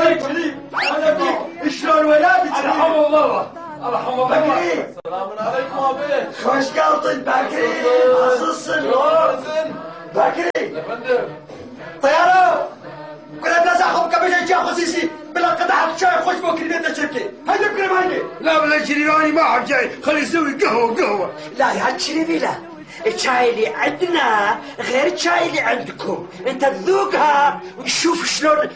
عليكم. شلون ولادك؟ الحمد الله. الحمد الله. بكري. السلام عليكم ابي. خوش قلطن بكري. عزيزسن. بكري. يا فندم. طيارة. كنا بنزعهم كبش جا خصيصي بلا قطعة شاي خوش بكري بيت الشركة. هيدا بكري ماني. لا بلا شريفاني ما حب شاي، خلي يسوي قهوة. لا يا هالشريفي لا. الشاي اللي عندنا غير الشاي اللي عندكم. انت تذوقها وتشوف شلون